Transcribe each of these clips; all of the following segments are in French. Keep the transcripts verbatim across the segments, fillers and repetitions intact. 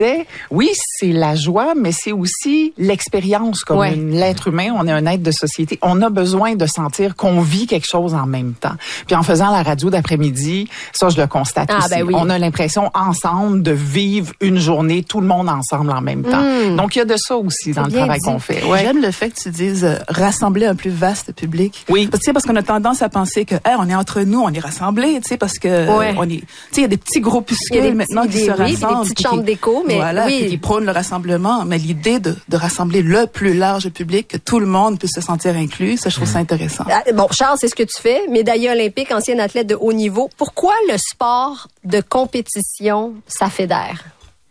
Oui, c'est la joie, mais c'est aussi l'expérience comme ouais. une, l'être humain. On est un être de société. On a besoin de sentir qu'on vit quelque chose en même temps. Puis en faisant la radio d'après-midi, ça, je le constate ah, aussi. Ben oui. On a l'impression ensemble de vivre une journée, tout le monde ensemble en même temps. Mmh. Donc, il y a de ça aussi dans c'est le travail dit. qu'on fait. Ouais. J'aime le fait que tu dises euh, rassembler un plus vaste public. Oui. Parce que, parce qu'on a tendance à penser que hey, on est entre nous, on est rassemblés, tu sais, parce que ouais. on est, tu sais, il y a des petits groupuscules maintenant qui des, se oui, rassemblent, des petites chambres d'écho, mais voilà, oui. qui prônent le rassemblement. Mais l'idée de, de rassembler le plus large public, que tout le monde puisse se sentir inclus, ça, je trouve ça intéressant. Ah, bon, Charles, c'est ce que tu fais, médaillé olympique, ancien athlète de haut niveau. Pourquoi le sport de compétition, ça fédère?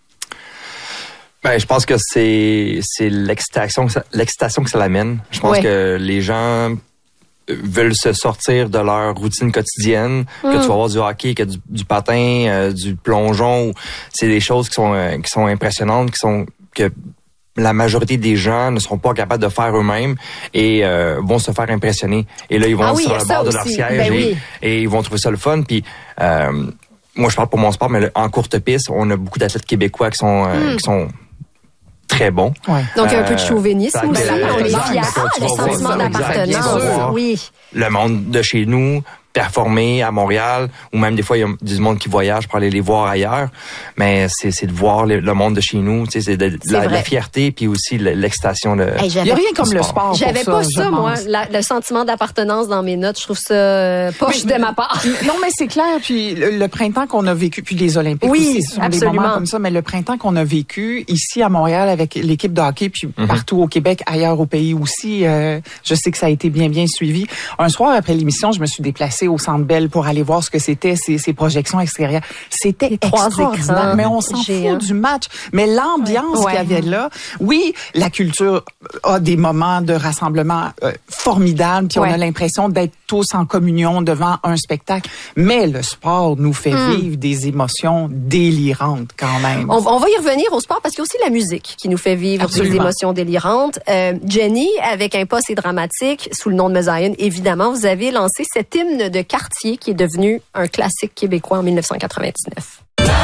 Ben, je pense que c'est c'est l'excitation que ça, l'excitation que ça l'amène. Je pense ouais. que les gens veulent se sortir de leur routine quotidienne, mm. que tu vas voir du hockey, que du, du patin, euh, du plongeon, c'est des choses qui sont euh, qui sont impressionnantes, qui sont que la majorité des gens ne seront pas capables de faire eux-mêmes et euh, vont se faire impressionner. Et là, ils vont ah oui, sur le bord aussi. de leur siège ben et, oui. et ils vont trouver ça le fun. Puis euh, moi, je parle pour mon sport, mais en courte piste, on a beaucoup d'athlètes québécois qui sont euh, mm. qui sont très bons. Ouais. Donc, euh, un peu de chauvinisme aussi. Euh, on est fiers. Ah, le sentiment d'appartenance. Oui. Le monde de chez nous, performer à Montréal, ou même des fois, il y a du monde qui voyage pour aller les voir ailleurs. Mais c'est, c'est de voir le, le monde de chez nous. Tu sais, c'est de, de la, la fierté, puis aussi l'excitation. Le, hey, il n'y a rien comme le sport. J'avais pour pas ça, ça, moi, la, le sentiment d'appartenance dans mes notes. Je trouve ça euh, poche de ma part. Non, mais c'est clair. Puis le, le printemps qu'on a vécu, puis les Olympiques oui, aussi, ce sont absolument. des moments comme ça. Mais le printemps qu'on a vécu ici à Montréal avec l'équipe de hockey, puis mm-hmm. partout au Québec, ailleurs au pays aussi, euh, je sais que ça a été bien, bien suivi. Un soir après l'émission, je me suis déplacée au Centre Bell pour aller voir ce que c'était ces, ces projections extérieures. C'était extraordinaire. Mais on s'en fout du match. Mais l'ambiance ouais. qu'il y avait là, oui, la culture a des moments de rassemblement euh, formidables, puis ouais. on a l'impression d'être tous en communion devant un spectacle. Mais le sport nous fait mm. vivre des émotions délirantes quand même. On, on va y revenir au sport parce qu'il y a aussi la musique qui nous fait vivre Absolument. Des émotions délirantes. Euh, Jenny, avec Un poste et dramatique, sous le nom de Mesaïen, évidemment, vous avez lancé cet hymne de quartier qui est devenu un classique québécois en dix-neuf cent quatre-vingt-dix-neuf.